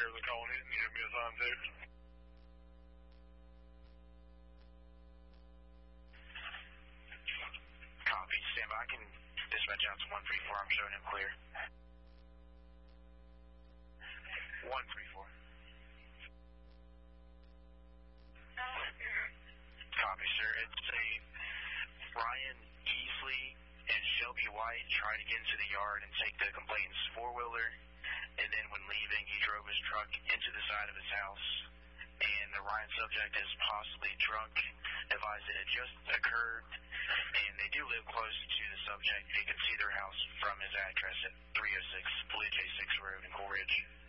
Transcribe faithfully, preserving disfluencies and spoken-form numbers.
There's a calling in. You have me assigned to. Copy. Stand by. I can dispatch out to one three four. I'm showing him clear. one three four. Copy, sir. It's a Ryan Easley and Shelby White tried to get into the yard and take the complainant's four-wheeler, and then when leaving, he drove his truck into the side of his house, and the Ryan subject is possibly drunk. Advised it had just occurred, and they do live close to the subject. You can see their house from his address at three oh six Blue Jay six Road in Cool Ridge.